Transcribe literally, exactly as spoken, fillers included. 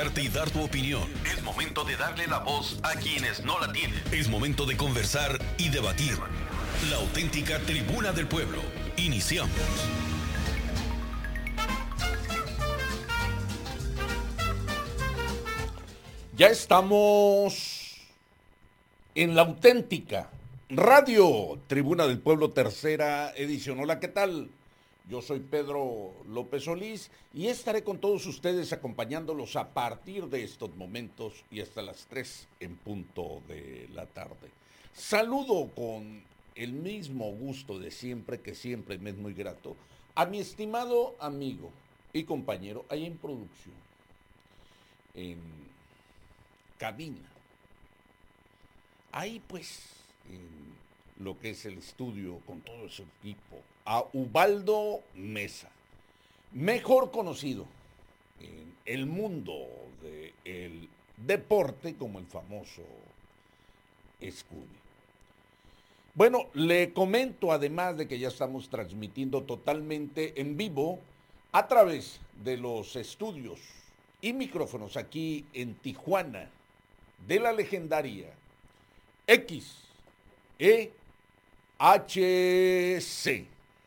pronunciarte y dar tu opinión. Es momento de darle la voz a quienes no la tienen. Es momento de conversar y debatir. La auténtica Tribuna del Pueblo. Iniciamos. Ya estamos en la auténtica Radio Tribuna del Pueblo, tercera edición. Hola, ¿qué tal? Yo soy Pedro López Solís y estaré con todos ustedes acompañándolos a partir de estos momentos y hasta las tres en punto de la tarde. Saludo con el mismo gusto de siempre, que siempre me es muy grato, a mi estimado amigo y compañero ahí en producción, en cabina. Ahí pues, en lo que es el estudio con todo ese equipo, a Ubaldo Mesa, mejor conocido en el mundo del deporte como el famoso Scooby. Bueno, le comento además de que ya estamos transmitiendo totalmente en vivo a través de los estudios y micrófonos aquí en Tijuana de la legendaria X E H C.